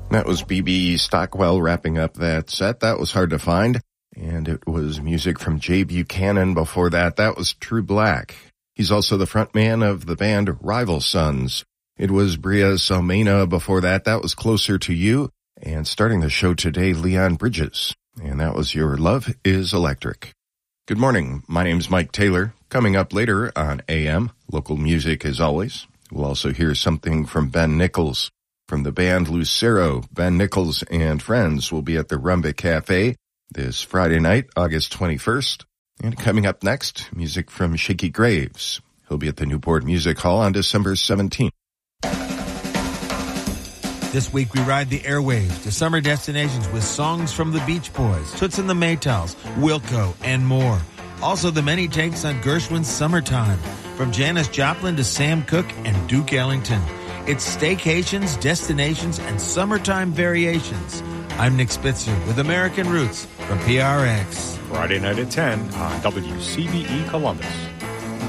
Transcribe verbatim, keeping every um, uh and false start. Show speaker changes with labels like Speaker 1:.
Speaker 1: That was B B Stockwell wrapping up that set. That was hard to find. And it was music from Jay Buchanan before that. That was True Black. He's also the frontman of the band Rival Sons. It was Bria Salmena before that. That was Closer to You. And starting the show today, Leon Bridges. And that was Your Love is Electric. Good morning. My name's Mike Taylor. Coming up later on A M, local music as always. We'll also hear something from Ben Nichols. From the band Lucero, Ben Nichols and friends will be at the Rumba Cafe this Friday night, August twenty-first. And coming up next, music from Shaky Graves. He'll be at the Newport Music Hall on December seventeenth.
Speaker 2: This week we ride the airwaves to summer destinations with songs from the Beach Boys, Toots and the Maytals, Wilco, and more. Also the many takes on Gershwin's Summertime, from Janis Joplin to Sam Cooke and Duke Ellington. It's staycations, destinations, and summertime variations. I'm Nick Spitzer with American Roots from P R X.
Speaker 3: Friday night at ten on W C B E Columbus.